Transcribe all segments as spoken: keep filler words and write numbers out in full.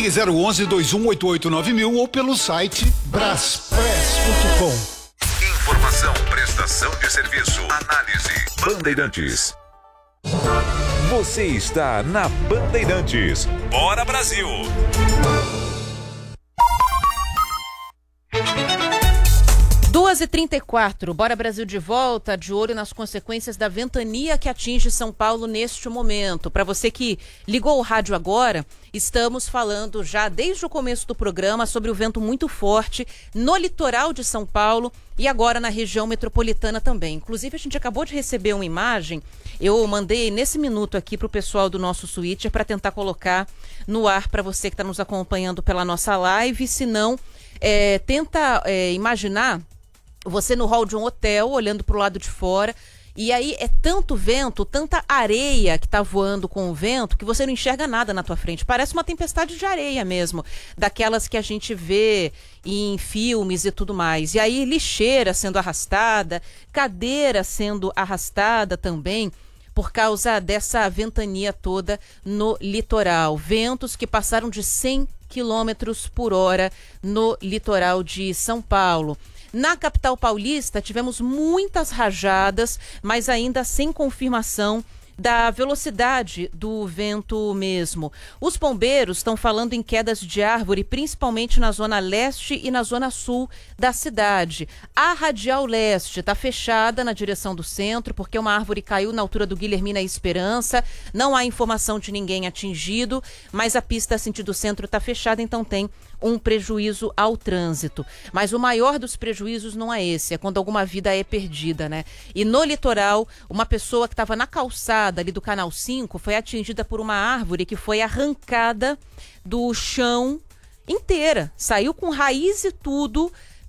Ligue zero onze, dois um oito oito nove mil ou pelo site braspress ponto com. Informação, prestação de serviço, análise. Bandeirantes. Você está na Bandeirantes. Bora Brasil! duas e trinta e quatro, Bora Brasil de volta, de olho nas consequências da ventania que atinge São Paulo neste momento. Para você que ligou o rádio agora, estamos falando já desde o começo do programa sobre o vento muito forte no litoral de São Paulo e agora na região metropolitana também. Inclusive, a gente acabou de receber uma imagem, eu mandei nesse minuto aqui para o pessoal do nosso Switcher para tentar colocar no ar para você que está nos acompanhando pela nossa live. Se não, é, tenta é, imaginar você no hall de um hotel, olhando para o lado de fora, e aí é tanto vento, tanta areia que tá voando com o vento, que você não enxerga nada na tua frente. Parece uma tempestade de areia mesmo, daquelas que a gente vê em filmes e tudo mais. E aí lixeira sendo arrastada, cadeira sendo arrastada também, por causa dessa ventania toda no litoral. Ventos que passaram de cem quilômetros por hora no litoral de São Paulo. Na capital paulista, tivemos muitas rajadas, mas ainda sem confirmação da velocidade do vento mesmo. Os bombeiros estão falando em quedas de árvore, principalmente na zona leste e na zona sul da cidade. A Radial Leste está fechada na direção do centro, porque uma árvore caiu na altura do Guilhermina Esperança. Não há informação de ninguém atingido, mas a pista sentido centro está fechada, então tem um prejuízo ao trânsito. Mas o maior dos prejuízos não é esse, é quando alguma vida é perdida, né? E no litoral, uma pessoa que estava na calçada ali do Canal cinco foi atingida por uma árvore que foi arrancada do chão inteira. Saiu com raiz e tudo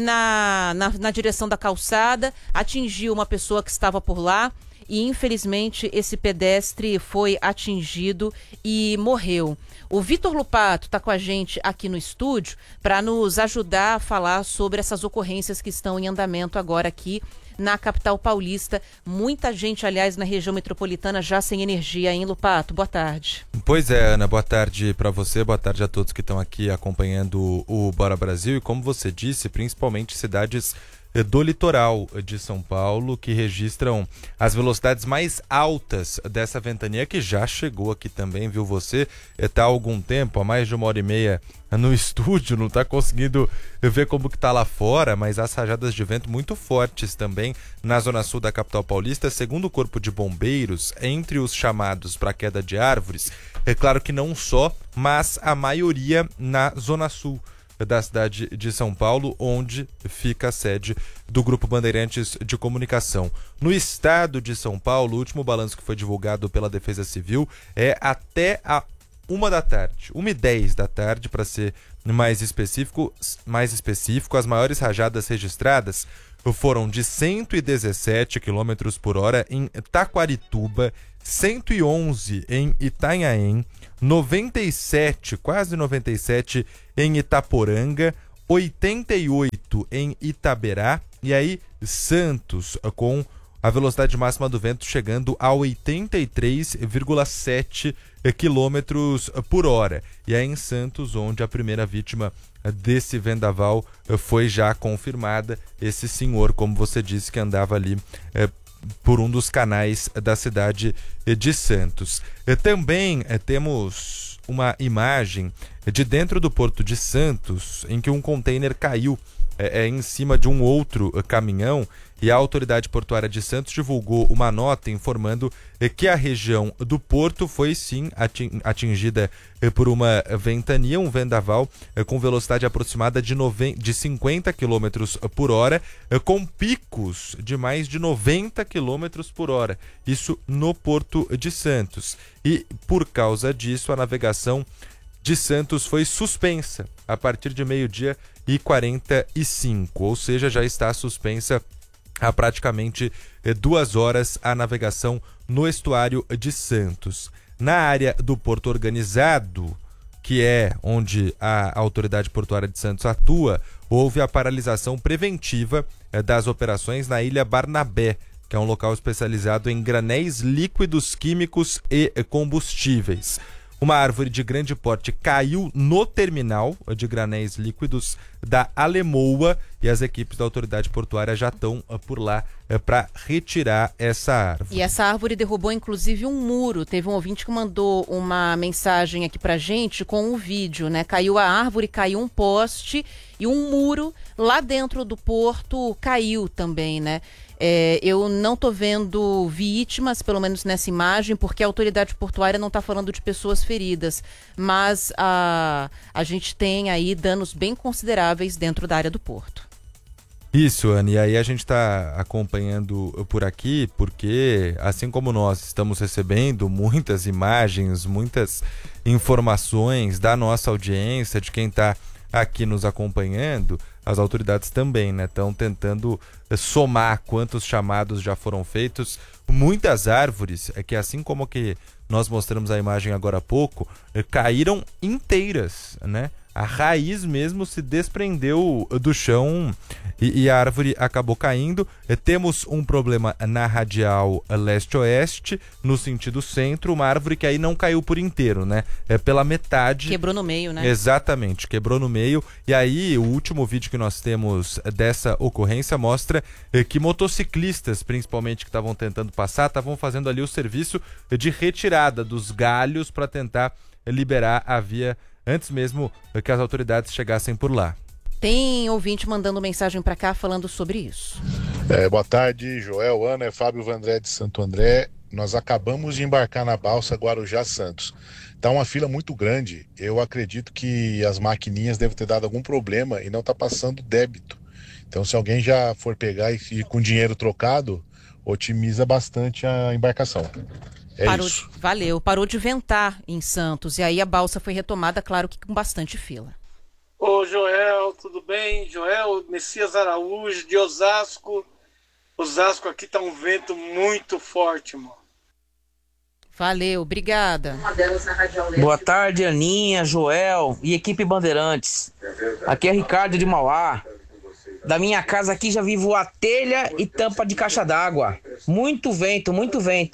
na, na, na direção da calçada, atingiu uma pessoa que estava por lá e, infelizmente, esse pedestre foi atingido e morreu. O Vitor Lupato está com a gente aqui no estúdio para nos ajudar a falar sobre essas ocorrências que estão em andamento agora aqui na capital paulista. Muita gente, aliás, na região metropolitana já sem energia, hein, Lupato? Boa tarde. Pois é, Ana, boa tarde para você, boa tarde a todos que estão aqui acompanhando o Bora Brasil. E como você disse, principalmente cidades do litoral de São Paulo, que registram as velocidades mais altas dessa ventania, que já chegou aqui também, viu? Você está há algum tempo, há mais de uma hora e meia no estúdio, não está conseguindo ver como que está lá fora, mas as rajadas de vento muito fortes também na zona sul da capital paulista. Segundo o Corpo de Bombeiros, entre os chamados para queda de árvores, é claro que não só, mas a maioria na zona sul da cidade de São Paulo, onde fica a sede do Grupo Bandeirantes de Comunicação. No estado de São Paulo, o último balanço que foi divulgado pela Defesa Civil é até a uma da tarde, uma e dez da tarde, para ser mais específico, mais específico, as maiores rajadas registradas foram de cento e dezessete quilômetros por hora em Taquarituba, cento e onze em Itanhaém, noventa e sete, quase noventa e sete em Itaporanga, oitenta e oito em Itaberá e aí Santos com a velocidade máxima do vento chegando a oitenta e três vírgula sete quilômetros por hora. E é em Santos onde a primeira vítima desse vendaval foi já confirmada, esse senhor, como você disse, que andava ali é, por um dos canais da cidade de Santos. Também é, temos uma imagem de dentro do Porto de Santos, em que um container caiu é, é, em cima de um outro é, caminhão, e a Autoridade Portuária de Santos divulgou uma nota informando é, que a região do Porto foi sim atingida é, por uma ventania, um vendaval é, com velocidade aproximada de, noventa, de cinquenta quilômetros por hora, é, com picos de mais de noventa quilômetros por hora, isso no Porto de Santos. E por causa disso, a navegação de Santos foi suspensa a partir de meio-dia e quarenta e cinco, ou seja, já está suspensa há praticamente duas horas a navegação no estuário de Santos. Na área do Porto Organizado, que é onde a Autoridade Portuária de Santos atua, houve a paralisação preventiva das operações na Ilha Barnabé, que é um local especializado em granéis líquidos, químicos e combustíveis. uma árvore de grande porte caiu no terminal de granéis líquidos da Alemoa e as equipes da autoridade portuária já estão por lá para retirar essa árvore. E essa árvore derrubou inclusive um muro. Teve um ouvinte que mandou uma mensagem aqui pra gente com um vídeo, né? Caiu a árvore, caiu um poste e um muro lá dentro do porto caiu também, né? É, eu não tô vendo vítimas, pelo menos nessa imagem, porque a autoridade portuária não está falando de pessoas feridas, mas a, a gente tem aí danos bem consideráveis dentro da área do porto. Isso, Ana, e aí a gente está acompanhando por aqui, porque assim como nós estamos recebendo muitas imagens, muitas informações da nossa audiência, de quem está aqui nos acompanhando, as autoridades também, né, estão tentando somar quantos chamados já foram feitos. Muitas árvores, é que assim como que nós mostramos a imagem agora há pouco, caíram inteiras, né? A raiz mesmo se desprendeu do chão e, e a árvore acabou caindo. E temos um problema na radial leste-oeste, no sentido centro, uma árvore que aí não caiu por inteiro, né? É pela metade. Quebrou no meio, né? Exatamente, quebrou no meio. E aí o último vídeo que nós temos dessa ocorrência mostra eh, que motociclistas, principalmente que estavam tentando passar, estavam fazendo ali o serviço de retirada dos galhos para tentar liberar a via antes mesmo que as autoridades chegassem por lá. Tem ouvinte mandando mensagem para cá falando sobre isso. É, boa tarde, Joel, Ana, é Fábio Vandré de Santo André. Nós acabamos de embarcar na balsa Guarujá Santos. Tá uma fila muito grande. Eu acredito que as maquininhas devem ter dado algum problema e não tá passando débito. Então, se alguém já for pegar e ir com dinheiro trocado, otimiza bastante a embarcação. É Parou isso. De, valeu, parou de ventar em Santos e aí a balsa foi retomada, claro que com bastante fila. Ô Joel, tudo bem? Joel, Messias Araújo, de Osasco. Osasco aqui tá um vento muito forte, mano. Valeu, obrigada. Boa tarde, Aninha, Joel e equipe Bandeirantes. Aqui é Ricardo de Mauá. Da minha casa aqui já vi voar telha e tampa de caixa d'água. Muito vento, muito vento.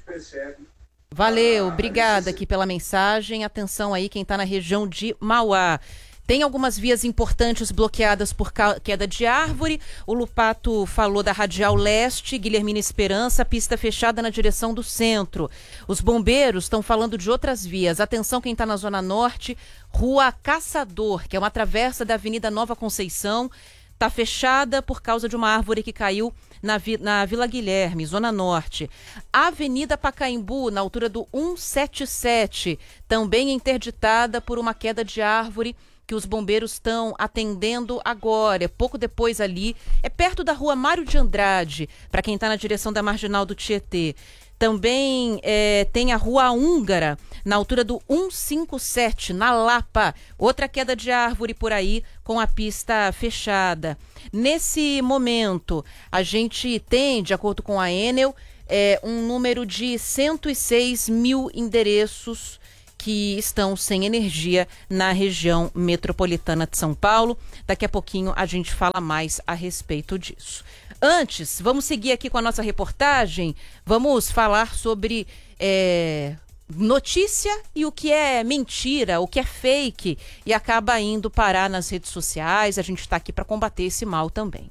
Valeu, obrigada aqui pela mensagem. Atenção aí quem está na região de Mauá. Tem algumas vias importantes bloqueadas por queda de árvore. O Lupato falou da Radial Leste, Guilhermina Esperança, pista fechada na direção do centro. Os bombeiros estão falando de outras vias. Atenção quem está na Zona Norte, Rua Caçador, que é uma travessa da Avenida Nova Conceição. Está fechada por causa de uma árvore que caiu na, vi, na Vila Guilherme, Zona Norte. A Avenida Pacaembu, na altura do cento e setenta e sete, também interditada por uma queda de árvore que os bombeiros estão atendendo agora. É pouco depois ali, é perto da Rua Mário de Andrade, para quem está na direção da Marginal do Tietê. Também é, tem a Rua Húngara, na altura do cento e cinquenta e sete, na Lapa. Outra queda de árvore por aí, com a pista fechada. Nesse momento, a gente tem, de acordo com a Enel, é, um número de cento e seis mil endereços que estão sem energia na região metropolitana de São Paulo. Daqui a pouquinho a gente fala mais a respeito disso. Antes, vamos seguir aqui com a nossa reportagem. Vamos falar sobre é, notícia e o que é mentira, o que é fake e acaba indo parar nas redes sociais. A gente está aqui para combater esse mal também.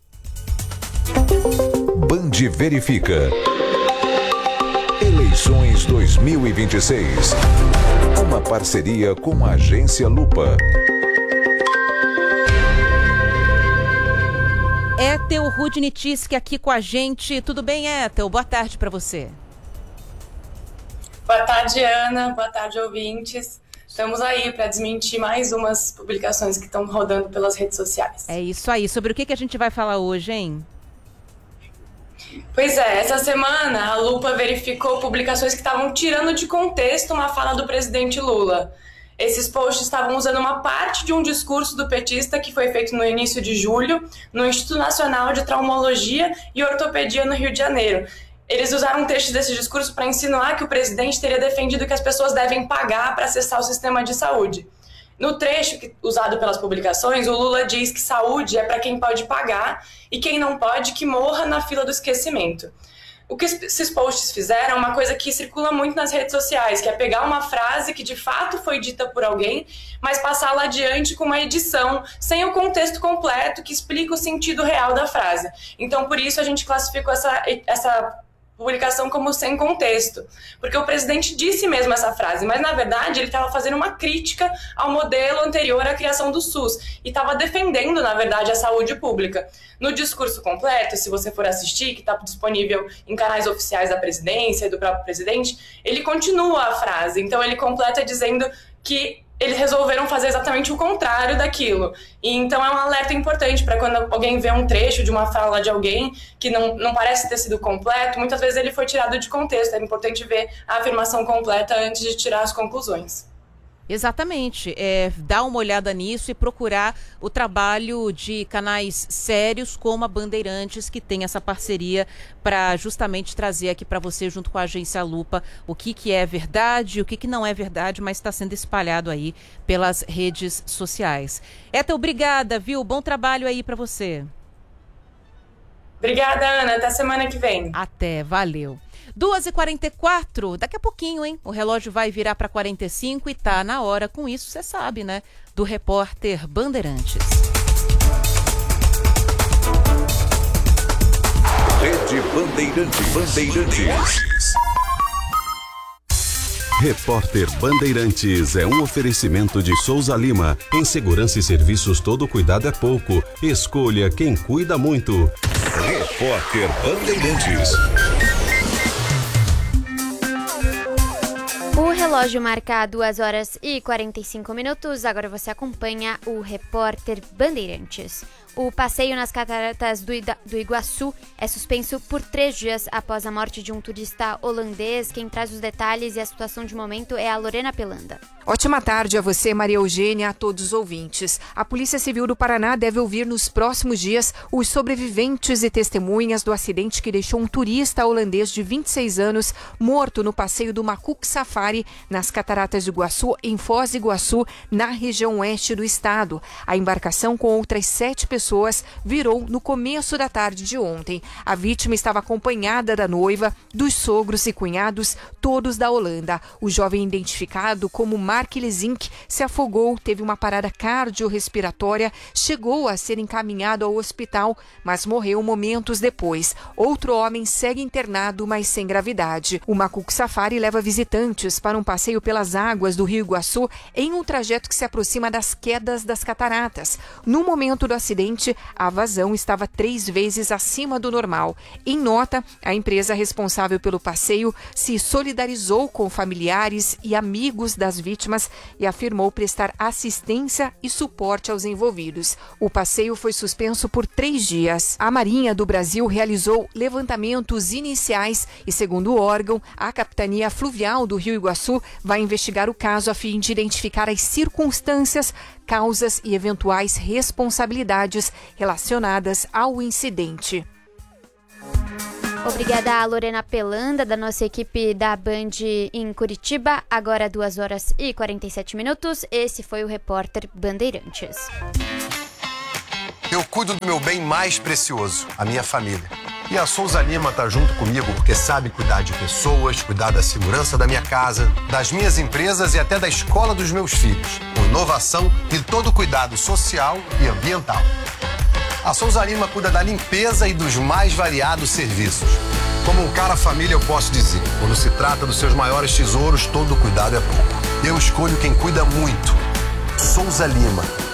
Band Verifica. Eleições dois mil e vinte e seis. Uma parceria com a Agência Lupa. Ethel Rudnitisk aqui com a gente. Tudo bem, Ethel? Boa tarde para você. Boa tarde, Ana. Boa tarde, ouvintes. Estamos aí para desmentir mais umas publicações que estão rodando pelas redes sociais. É isso aí. Sobre o que, que a gente vai falar hoje, hein? Pois é, essa semana a Lupa verificou publicações que estavam tirando de contexto uma fala do presidente Lula. Esses posts estavam usando uma parte de um discurso do petista que foi feito no início de julho no Instituto Nacional de Traumologia e Ortopedia no Rio de Janeiro. Eles usaram um trecho desse discurso para insinuar que o presidente teria defendido que as pessoas devem pagar para acessar o sistema de saúde. No trecho que, usado pelas publicações, o Lula diz que saúde é para quem pode pagar e quem não pode que morra na fila do esquecimento. O que esses posts fizeram é uma coisa que circula muito nas redes sociais, que é pegar uma frase que de fato foi dita por alguém, mas passá-la adiante com uma edição, sem o contexto completo que explica o sentido real da frase. Então, por isso, a gente classificou essa, essa publicação como sem contexto, porque o presidente disse mesmo essa frase, mas na verdade ele estava fazendo uma crítica ao modelo anterior à criação do SUS e estava defendendo, na verdade, a saúde pública. No discurso completo, se você for assistir, que está disponível em canais oficiais da presidência e do próprio presidente, ele continua a frase, então ele completa dizendo que eles resolveram fazer exatamente o contrário daquilo. E então é um alerta importante para quando alguém vê um trecho de uma fala de alguém que não, não parece ter sido completo, muitas vezes ele foi tirado de contexto. É importante ver a afirmação completa antes de tirar as conclusões. Exatamente, é, dar uma olhada nisso e procurar o trabalho de canais sérios como a Bandeirantes, que tem essa parceria para justamente trazer aqui para você, junto com a Agência Lupa, o que, que é verdade, o que, que não é verdade, mas está sendo espalhado aí pelas redes sociais. Ethel, obrigada, viu? Bom trabalho aí para você. Obrigada, Ana. Até semana que vem. Até, valeu. duas e quarenta e quatro, daqui a pouquinho, hein? O relógio vai virar para quarenta e cinco e tá na hora, com isso, você sabe, né? Do repórter Bandeirantes. Rede Bandeirantes. Bandeirantes. Repórter Bandeirantes é um oferecimento de Souza Lima. Em segurança e serviços, todo cuidado é pouco. Escolha quem cuida muito. Repórter Bandeirantes. O relógio marca duas horas e quarenta e cinco minutos. Agora você acompanha o Repórter Bandeirantes. O passeio nas cataratas do, Ida- do Iguaçu é suspenso por três dias após a morte de um turista holandês. Quem traz os detalhes e a situação de momento é a Lorena Pelanda. Ótima tarde a você, Maria Eugênia, a todos os ouvintes. A Polícia Civil do Paraná deve ouvir nos próximos dias os sobreviventes e testemunhas do acidente que deixou um turista holandês de vinte e seis anos morto no passeio do Macuco Safari nas cataratas do Iguaçu, em Foz do Iguaçu, na região oeste do estado. A embarcação com outras sete pessoas virou no começo da tarde de ontem. A vítima estava acompanhada da noiva, dos sogros e cunhados, todos da Holanda. O jovem, identificado como Mark Lezink, se afogou, teve uma parada cardiorrespiratória, chegou a ser encaminhado ao hospital, mas morreu momentos depois. Outro homem segue internado, mas sem gravidade. O Macuco Safari leva visitantes para um passeio pelas águas do Rio Iguaçu em um trajeto que se aproxima das quedas das cataratas. No momento do acidente, a vazão estava três vezes acima do normal. Em nota, a empresa responsável pelo passeio se solidarizou com familiares e amigos das vítimas e afirmou prestar assistência e suporte aos envolvidos. O passeio foi suspenso por três dias. A Marinha do Brasil realizou levantamentos iniciais e, segundo o órgão, a Capitania Fluvial do Rio Iguaçu vai investigar o caso a fim de identificar as circunstâncias, causas e eventuais responsabilidades relacionadas ao incidente. Obrigada a Lorena Pelanda, da nossa equipe da Band em Curitiba. Agora duas horas e quarenta e sete minutos. Esse foi o Repórter Bandeirantes. Eu cuido do meu bem mais precioso, a minha família. E a Souza Lima tá junto comigo porque sabe cuidar de pessoas, cuidar da segurança da minha casa, das minhas empresas e até da escola dos meus filhos, com inovação e todo cuidado social e ambiental. A Souza Lima cuida da limpeza e dos mais variados serviços. Como um cara família, eu posso dizer, quando se trata dos seus maiores tesouros, todo cuidado é pouco. Eu escolho quem cuida muito. Souza Lima.